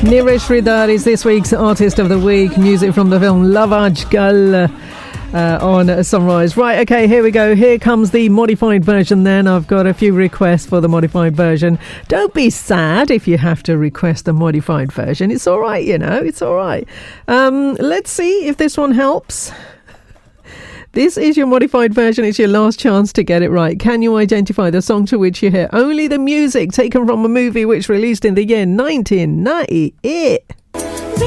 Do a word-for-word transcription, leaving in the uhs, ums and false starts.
Neeraj Sridhar is this week's Artist of the Week. Music from the film Love Ajkal uh, on Sunrise. Right, okay, here we go. Here comes the modified version then. I've got a few requests for the modified version. Don't be sad if you have to request a modified version. It's all right, you know, it's all right. Um, let's see if this one helps. This is your modified version. It's your last chance to get it right. Can you identify the song to which you hear only the music taken from a movie which released in the year nineteen ninety-eight?